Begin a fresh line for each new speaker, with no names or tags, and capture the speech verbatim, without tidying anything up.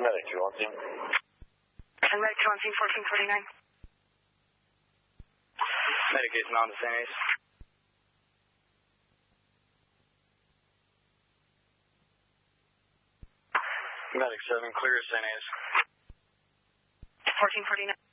Medic two on scene.
And Medic two on scene, fourteen forty-nine.
Medic eight on to Saint Ace.
Medic seven, clear Saint Ace.
fourteen forty-nine.